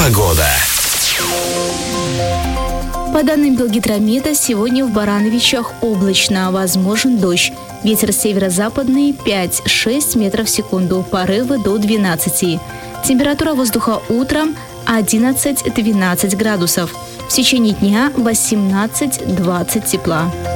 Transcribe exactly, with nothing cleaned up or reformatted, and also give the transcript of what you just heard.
Погода. По данным Белгидромета, сегодня в Барановичах облачно, возможен дождь. Ветер северо-западный пять-шесть метров в секунду, порывы до двенадцати. Температура воздуха утром одиннадцать-двенадцать градусов. В течение дня восемнадцать-двадцать тепла.